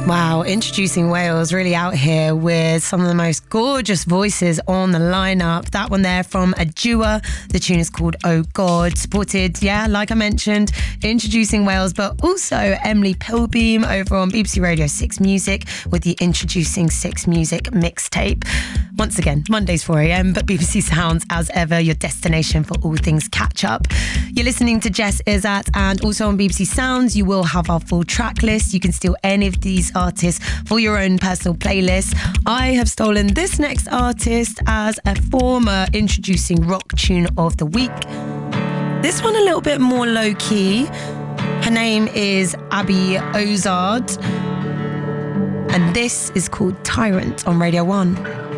Wow, introducing Wales, really out here with some of the most gorgeous voices on the lineup. That one there from Adua. The tune is called Oh God. Supported, like I mentioned, introducing Wales, but also Emily Pilbeam over on BBC Radio 6 Music with the Introducing 6 Music mixtape. Once again, Mondays 4am, but BBC Sounds, as ever, your destination for all things catch up. You're listening to Jess Izzat, and also on BBC Sounds, you will have our full track list. You can steal any of these artists for your own personal playlist. I have stolen this next artist as a former introducing rock tune of the week. This one a little bit more low-key. Her name is Abby Ozard, and this is called Tyrant on Radio 1.